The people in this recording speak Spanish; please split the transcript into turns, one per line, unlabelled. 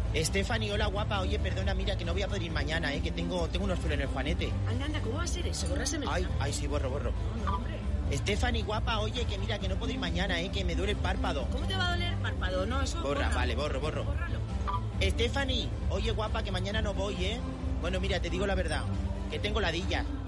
Stephanie, hola guapa, oye, perdona, mira, que no voy a poder ir mañana, que tengo unos suelos en el Juanete.
Anda, ¿cómo va a ser eso? Borráseme.
Ay, sí, borro.
No, hombre.
Stephanie, guapa, oye, que mira, que no puedo ir mañana, que me duele el párpado.
¿Cómo te va a doler el párpado? No, eso
borro. Vale, borro.
Bórralo.
Stephanie, oye, guapa, que mañana no voy, Bueno, mira, te digo la verdad, que tengo ladillas.